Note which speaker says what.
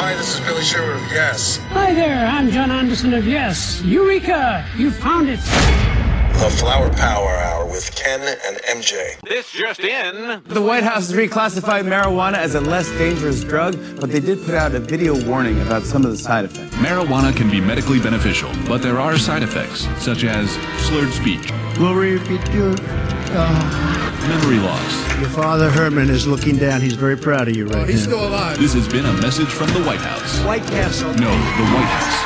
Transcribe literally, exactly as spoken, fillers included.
Speaker 1: Hi, this is Billy Sherwood of Yes.
Speaker 2: Hi there, I'm John Anderson of Yes. Eureka! You found it!
Speaker 1: The Flower Power Hour with Ken and M J.
Speaker 3: This just in.
Speaker 4: The White House reclassified marijuana as a less dangerous drug, but they did put out a video warning about some of the side effects.
Speaker 5: Marijuana can be medically beneficial, but there are side effects, such as slurred speech.
Speaker 6: Will repeat your... Uh,
Speaker 5: memory loss.
Speaker 6: Your father, Herman, is looking down. He's very proud of you right now.
Speaker 7: Oh, he's still alive.
Speaker 5: This has been a message from the White House.
Speaker 6: White Castle.
Speaker 5: No, the White House.